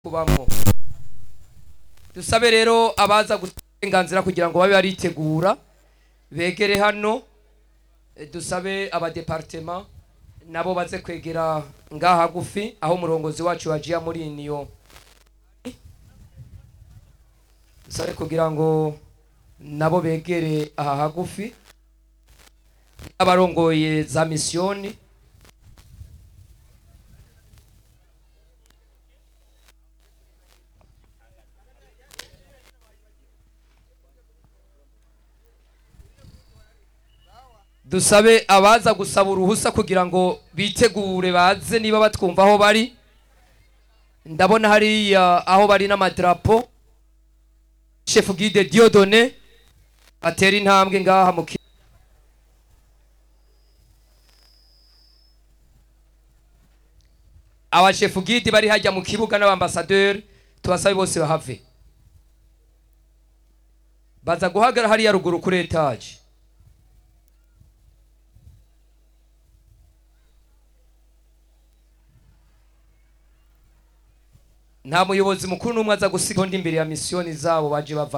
kubamo. Dusabe rero abaza gutenganzira kugira ngo babe baritegura begere hano. Dusabe aba departement nabo baze kwegera ngaha gufi aho umurongozi wacu wajiya muri niyo. Dusabe kugira ngo nabo begere aha hagufi abarongoye za misiyoni. Dusabe abaza gusaba uruhusa kugira ngo bitegure baze niba batwumva aho bari. Ndabona hari aho bari n'amadrapo. Chef Guide Dieudonné atera intambwe ngaha mu aba Chef Guide bari hajya mu kibuga n'abambassadeur tubasabe bose bahave. Baza guhagara hari ya ruguru kuri etage. Nta muyobozi mukuru n'umwe aza gusiga ndi imbere ya misiyoni zabo baje bava.